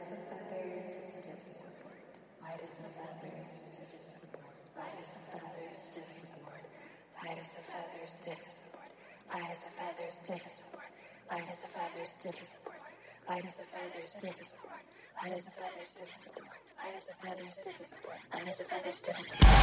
as a feather, stiff as a board. Light as a feather, stiff as a board. Light as a feather, stiff as a board. Light as a feather, stiff as a board. Light as a feather, stiff as a board. Light as a feather, stiff as a board. Light as a feather, stiff as a board. Light as a feather, stiff as a board. Light as a feather, stiff as a board. Light as a feather, stiff as a board.